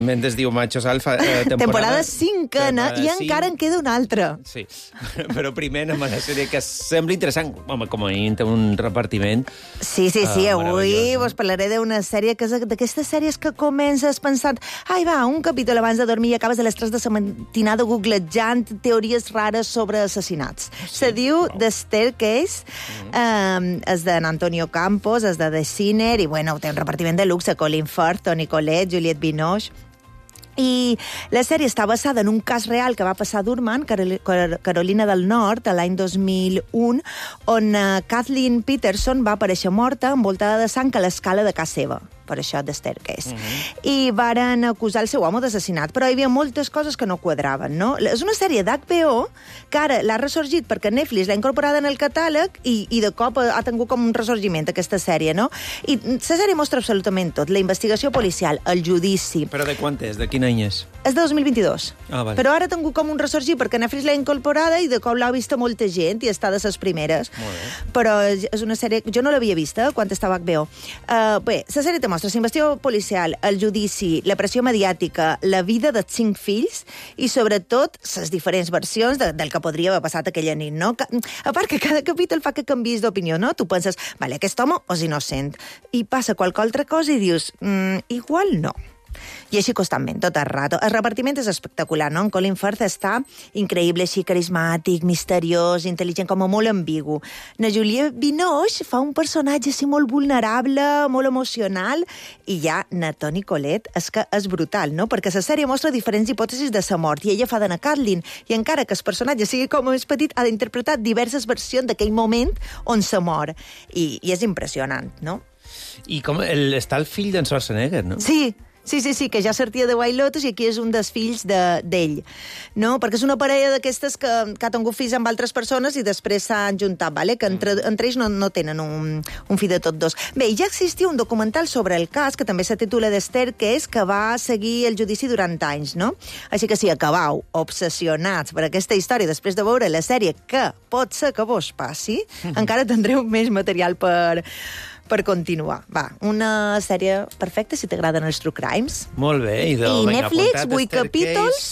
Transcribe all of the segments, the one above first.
Es diu Machos Alfa. Temporada cinquena i encara en queda una altra. Sí, però primer anem a la sèrie que sembla interessant. Home, com a mínim té un repartiment. Sí, avui vos parlaré d'una sèrie que és d'aquestes sèries que comences pensant un capítol abans de dormir i acabes a les 3 de la matinada googlejant teories rares sobre assassinats. Se diu The Staircase, és d'en Antonio Campos, és de The Sinner, i té un repartiment de luxe, Colin Firth, Toni Collette, Juliette Binoche. I la sèrie està basada en un cas real que va passar a Durham, Carolina del Nord, l'any 2001, on Kathleen Peterson va aparèixer morta envoltada de sang a l'escala de casa seva. Per això The Staircase. I varen acusar el seu home d'assassinat, però hi havia moltes coses que no quadraven, no? És una sèrie d'HBO que ara l'ha ressorgit perquè Netflix l'ha incorporada en el catàleg i de cop ha tingut com un ressorgiment aquesta sèrie, no? I la sèrie mostra absolutament tot, la investigació policial, el judici. Però de quan és? De quin any és? És de 2022. Vale. Però ara ha tingut com un ressorgit perquè Netflix l'ha incorporada i de cop l'ha vista molta gent i està de les primeres. Molt bé. Però és una sèrie... Jo no l'havia vista quan estava a HBO. Bé, la sèrie te mostra la investigació policial, el judici, la pressió mediàtica, la vida de 5 fills i, sobretot, les diferents versions del que podria haver passat aquella nit, no? A part que cada capítol fa que canviïs d'opinió, no? Tu penses, aquest home és innocent, i passa qualque altra cosa i dius, igual no. I així constantment, tot el rato. El repartiment és espectacular, no? En Colin Firth està increïble, així carismàtic, misteriós, intel·ligent, com a molt ambigu. Na Juliette Binoche fa un personatge així molt vulnerable, molt emocional, i ja na Toni Collette és que és brutal, no? Perquè la sèrie mostra diferents hipòtesis de sa mort, i ella fa d'Anna Kathleen, i encara que el personatge sigui com més petit, ha d'interpretar diverses versions d'aquell moment on se mor. I és impressionant, no? I com està el fill d'en Schwarzenegger, no? Sí, que ja sortia de White Lotus i aquí és un dels fills d'ell, no? Perquè és una parella d'aquestes que ha tingut fills amb altres persones i després s'han juntat, vale? Que entre ells no tenen un fill de tots dos. Bé, ja existia un documental sobre el cas, que també se titula The Staircase, que va seguir el judici durant anys, no? Així que si acabau obsessionats per aquesta història després de veure la sèrie, que pot ser que vos passi, encara tindreu més material per continuar. Va, una sèrie perfecta si t'agraden els true crimes. Molt bé. I Netflix, 8 capítols,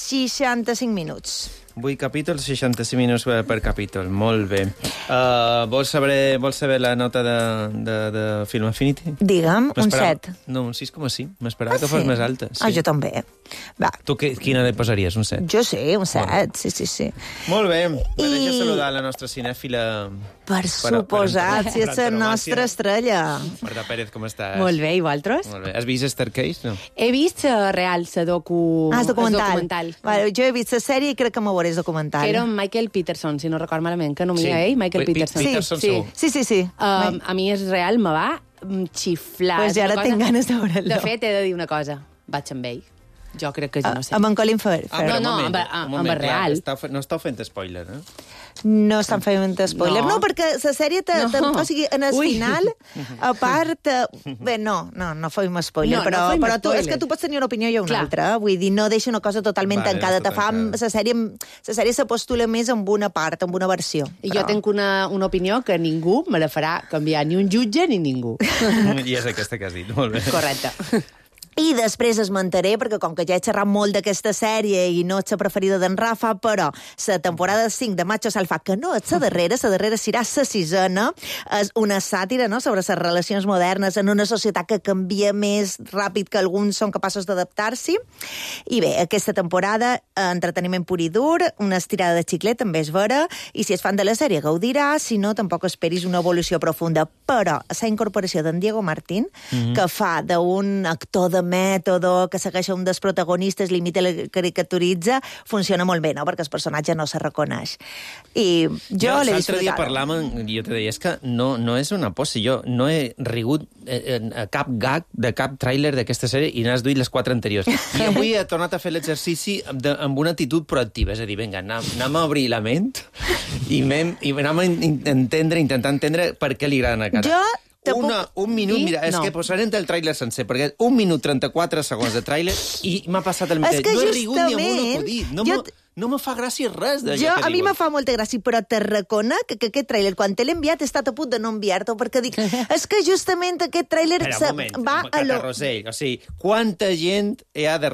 65 minuts. 8 capítols, 65 minuts per capítol. Molt bé. Vols saber la nota de Film Affinity? Digue'm, un 7. No, un 6,5. M'esperava que fos més alta. Sí. Jo també. Va. Tu quina li posaries? Un 7? Jo sí, un 7. Sí. Molt bé. Me deixa saludar la nostra cinèfila... Per suposat, si és la nostra estrella. Marta Pérez, com estàs? Molt bé, i vosaltres? Molt bé. Has vist Staircase, no? He vist real, la documental. Vale, jo he vist la sèrie i crec que m'ho veuré el documental. Que era Michael Peterson, si no record malament, que nomia ell, Michael Peterson. Sí. A mi és real, me va xiflar. Pues ja ara tinc ganes de veure-lo. De fet, he de dir una cosa. Vaig amb ell. Jo crec que és innocent. Amb en Colin Firth. No, amb el real. No estàu fent spoiler, eh? No estan fent spoiler. No, perquè la sèrie, o sigui, en el final, a part... Bé, no fem spoiler, però és que tu pots tenir una opinió i una altra. Vull dir, no deixa una cosa totalment tancada. La sèrie se postula més amb una part, amb una versió. I jo tinc una opinió que ningú me la farà canviar, ni un jutge ni ningú. I és aquesta que has dit, molt bé. Correcte. I després esmentaré, perquè com que ja he xerrat molt d'aquesta sèrie i no ets la preferida d'en Rafa, però la temporada 5 de Machos Alfa, que no és la darrera serà la 6ena, és una sàtira, no?, sobre les relacions modernes en una societat que canvia més ràpid que alguns són capaços d'adaptar-s'hi. I bé, aquesta temporada, entreteniment pur i dur, una estirada de xiclet, també és vera, i si és fan de la sèrie gaudiràs, si no, tampoc esperis una evolució profunda. Però la incorporació d'en Diego Martín, que fa d'un actor de mètode, que segueix un dels protagonistes, l'imita, la caricaturitza, funciona molt bé, no?, perquè el personatge no se reconeix. I jo l'he disfrutat. L'altre dia parlàvem, i jo te deia, és que no és una posse, jo no he rigut a cap gag de cap tràiler d'aquesta sèrie i n'has duit les 4 anteriors. I avui he tornat a fer l'exercici amb una actitud proactiva, és a dir, vinga, anem a obrir la ment i anem a intentar entendre per què li agraden a cara. Un minut, mira, és que posarem el tràiler sencer, perquè 1 minut 34 segons de tràiler i m'ha passat el mateix. No he rigut ni amb un acudit. No me fa gràcia res d'allò que diuen. A mi me fa molta gràcia, però te reconec que aquest tràiler, quan te l'he enviat, he estat a punt de no enviar-t'ho, perquè dic, és que justament aquest tràiler va a lo... Rosell, o sigui, quanta gent ha de